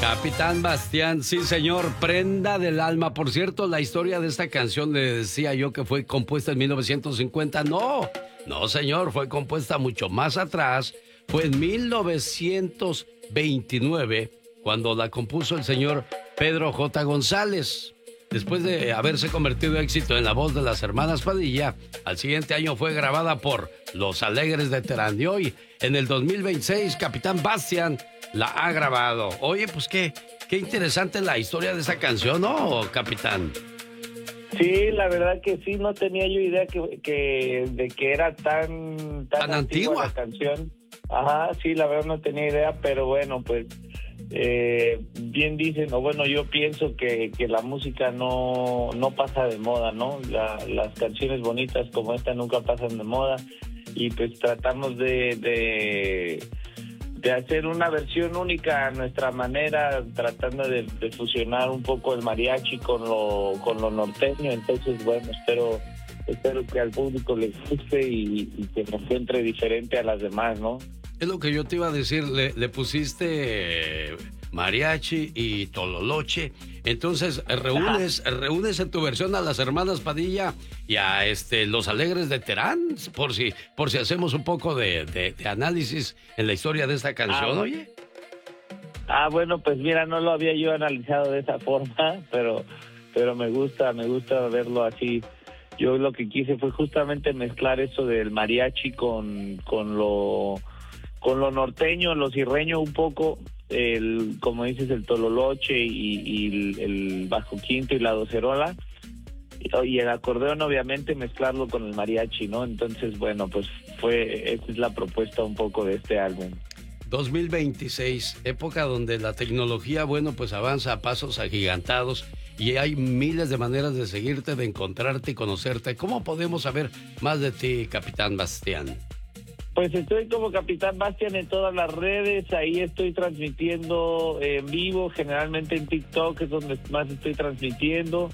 Capitán Bastián, sí señor, prenda del alma. Por cierto, la historia de esta canción le decía yo que fue compuesta en 1950. No, no señor, fue compuesta mucho más atrás. Fue en 1929 cuando la compuso el señor Pedro J. González. Después de haberse convertido en éxito en la voz de las hermanas Padilla, al siguiente año fue grabada por Los Alegres de Terán. Y hoy, en el 2026, Capitán Bastián la ha grabado. Oye, pues qué interesante la historia de esa canción, ¿no, Capitán? Sí, la verdad que sí, no tenía yo idea de que era tan antigua la canción. Ajá, sí, la verdad no tenía idea, pero bueno, pues bien dicen, o bueno, yo pienso que la música no pasa de moda, ¿no? Las canciones bonitas como esta nunca pasan de moda y pues tratamos de hacer una versión única a nuestra manera, tratando de fusionar un poco el mariachi con lo norteño. Entonces, bueno, espero que al público le guste y que nos encuentre diferente a las demás, ¿no? Es lo que yo te iba a decir, le pusiste mariachi y tololoche. Entonces, reúnes en tu versión a las hermanas Padilla y a Los Alegres de Terán, por si hacemos un poco de análisis en la historia de esta canción, oye. Bueno, pues mira, no lo había yo analizado de esa forma, pero me gusta verlo así. Yo lo que quise fue justamente mezclar eso del mariachi con lo norteño, lo cirreño un poco, como dices, el tololoche y el bajo quinto y la docerola, y el acordeón obviamente mezclarlo con el mariachi, ¿no? Entonces, bueno, pues esa es la propuesta un poco de este álbum. 2026, época donde la tecnología, bueno, pues avanza a pasos agigantados y hay miles de maneras de seguirte, de encontrarte y conocerte. ¿Cómo podemos saber más de ti, Capitán Bastián? Pues estoy como Capitán Bastián en todas las redes, ahí estoy transmitiendo en vivo, generalmente en TikTok es donde más estoy transmitiendo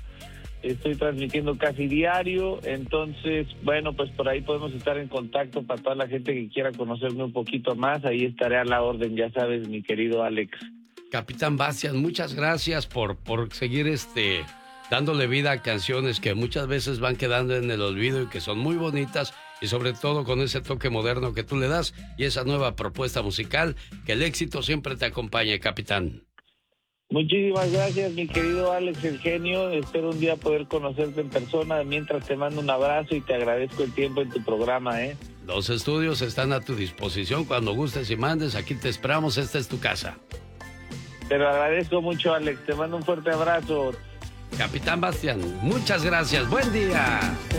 casi diario, entonces, bueno, pues por ahí podemos estar en contacto para toda la gente que quiera conocerme un poquito más, ahí estaré a la orden, ya sabes, mi querido Alex. Capitán Bastián, muchas gracias por seguir dándole vida a canciones que muchas veces van quedando en el olvido y que son muy bonitas, y sobre todo con ese toque moderno que tú le das y esa nueva propuesta musical. Que el éxito siempre te acompañe, Capitán. Muchísimas gracias, mi querido Alex, el genio. Espero un día poder conocerte en persona. Mientras, te mando un abrazo y te agradezco el tiempo en tu programa, ¿eh? Los estudios están a tu disposición. Cuando gustes y mandes, aquí te esperamos. Esta es tu casa. Te lo agradezco mucho, Alex. Te mando un fuerte abrazo. Capitán Bastián, muchas gracias. Buen día.